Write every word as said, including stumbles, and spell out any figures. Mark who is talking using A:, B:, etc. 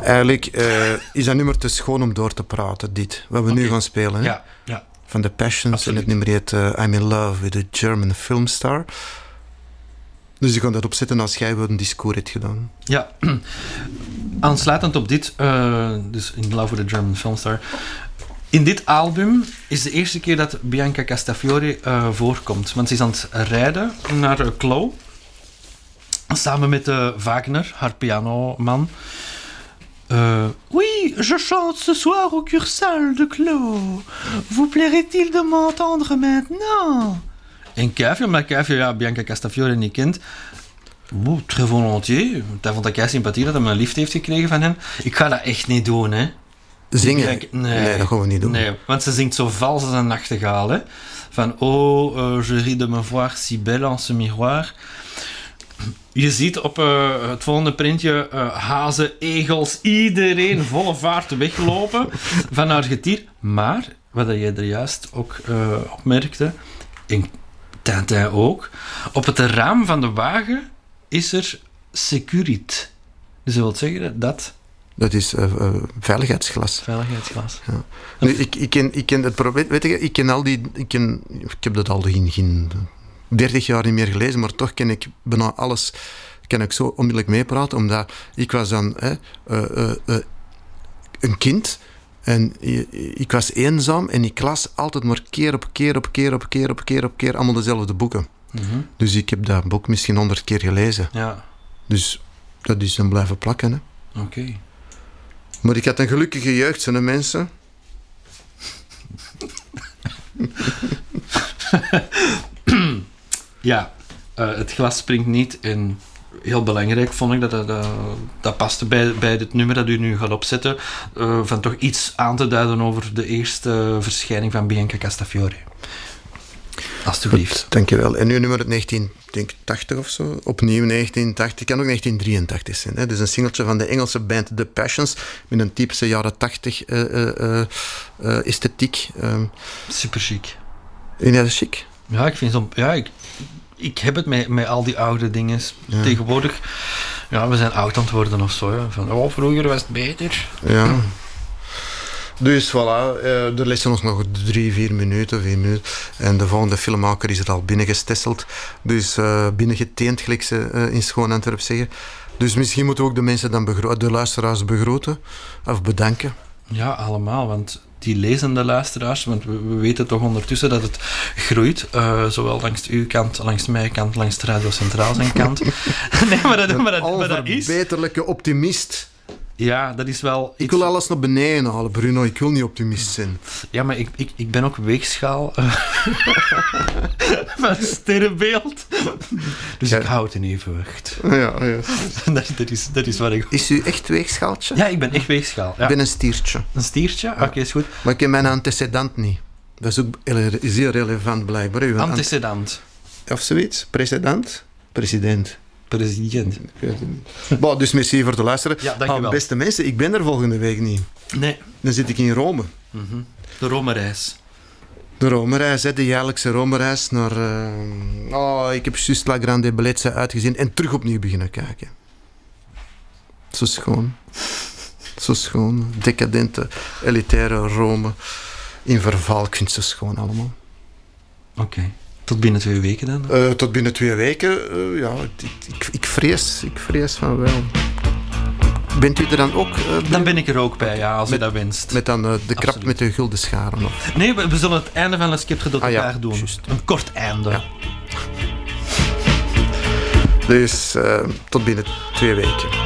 A: Eigenlijk uh, is dat nummer te schoon om door te praten, dit. Wat we okay. nu gaan spelen. Hè?
B: Ja, ja.
A: Van The Passions. Absoluut. En het nummer heet uh, I'm in Love with a German Filmstar. Dus ik kan dat opzetten als jij wel een discours hebt gedaan.
B: Ja. Aansluitend op dit, uh, dus In Love with a German Filmstar. In dit album is de eerste keer dat Bianca Castafiore uh, voorkomt. Want ze is aan het rijden naar uh, Clo. Samen met uh, Wagner, haar pianoman. Uh, oui, je chante ce soir au Cursal de Clo. Vous plairait-il de m'entendre maintenant? En Kuifje, omdat Kuifje ja, Bianca Castafiore niet kent. Oeh, très volontiers. Hij vond dat jij sympathie dat hij een liefde heeft gekregen van hen. Ik ga dat echt niet doen, hè.
A: Zingen?
B: Nee,
A: nee, dat gaan we niet doen.
B: Nee, want ze zingt zo vals als een nachtegaal, hè. Van, oh, uh, je ris de me voir si belle en ce miroir. Je ziet op uh, het volgende printje uh, hazen, egels, iedereen volle vaart weglopen van haar getier. Maar, wat jij er juist ook uh, opmerkte, en Tintin ook, op het raam van de wagen is er securit. Dus dat wil zeggen dat...
A: Dat is uh, uh, veiligheidsglas.
B: Veiligheidsglas.
A: Ja. Nu, ik, ik, ken, ik ken het probleem, weet je, ik ken al die... Ik, ken, ik heb dat al geen... geen dertig jaar niet meer gelezen, maar toch ken ik bijna alles, kan ik zo onmiddellijk meepraten, omdat ik was dan hè, uh, uh, uh, een kind en ik was eenzaam en ik las altijd maar keer op keer op keer op keer op keer op keer allemaal dezelfde boeken. Mm-hmm. Dus ik heb dat boek misschien honderd keer gelezen.
B: Ja.
A: Dus dat is dan blijven plakken. Hè.
B: Oké. Okay.
A: Maar ik had een gelukkige jeugd, zo'n mensen.
B: Ja, uh, het glas springt niet en heel belangrijk vond ik dat dat, uh, dat paste bij, bij het nummer dat u nu gaat opzetten, uh, van toch iets aan te duiden over de eerste verschijning van Bianca Castafiore. Alsjeblieft.
A: Goed, dankjewel. En nu nummer het negentien tachtig of zo, opnieuw negentien tachtig, kan ook negentien drieëntachtig zijn. Hè? Dit is een singeltje van de Engelse band The Passions, met een typische jaren tachtig uh, uh, uh, uh, esthetiek. Um.
B: Super chic.
A: Vind jij dat chic?
B: Ja, ik vind zo. Ja, ik, ik heb het met, met al die oude dingen. Ja. Tegenwoordig, ja, we zijn oud aan het worden of zo. Ja. Van, oh, vroeger was het beter.
A: Ja. Dus voilà, uh, er lessen ons nog drie, vier minuten, vier minuten. En de volgende filmmaker is er al binnengestesseld. Dus uh, binnengeteend, gelijk ze uh, in Schoon Antwerp zeggen. Dus misschien moeten we ook de mensen dan begro- de luisteraars begroeten. Of bedanken.
B: Ja, allemaal, want die lezende luisteraars, want we, we weten toch ondertussen dat het groeit, uh, zowel langs uw kant, langs mijn kant, langs de Radio Centraal zijn kant. Nee, maar dat, maar dat, maar dat is...
A: Alverbeterlijke optimist.
B: Ja, dat is wel...
A: Ik wil alles naar beneden halen, Bruno. Ik wil niet optimist zijn.
B: Ja, maar ik, ik, ik ben ook weegschaal uh, van sterrenbeeld. Dus ja. Ik hou het in evenwicht.
A: Ja, ja.
B: dat, dat, is, dat is wat ik...
A: Is u echt weegschaaltje?
B: Ja, ik ben echt weegschaal. Ja.
A: Ik ben een stiertje.
B: Een stiertje? Ja. Oké, okay, is goed.
A: Maar ik heb mijn antecedent niet. Dat is ook zeer relevant, blijkbaar. Uw
B: antecedent.
A: Ant- of zoiets? Precedent? President.
B: President.
A: Bon, dus merci voor het luisteren.
B: Ja, dank je wel.
A: Ah, beste mensen, ik ben er volgende week niet.
B: Nee.
A: Dan zit ik in Rome.
B: Mm-hmm. De Rome-reis.
A: De Rome-reis, hè, de jaarlijkse Rome-reis naar... Uh... Oh, ik heb juist La Grande Bellezza uitgezien en terug opnieuw beginnen kijken. Zo schoon. Zo schoon. Decadente, elitaire Rome. In verval. Ik vind het zo schoon allemaal.
B: Oké. Okay. Tot binnen twee weken dan?
A: Uh, tot binnen twee weken, uh, ja, ik, ik, ik vrees, ik vrees van wel. Bent u er dan ook? Uh,
B: dan ben ik er ook bij, ja, als met, u dat wenst.
A: Met dan uh, de krap Absoluut. Met de gulden scharen nog?
B: Nee, we, we zullen het einde van Le Skeptre de
A: ah, ja,
B: doen.
A: Just.
B: Een kort einde. Ja.
A: Dus uh, tot binnen twee weken.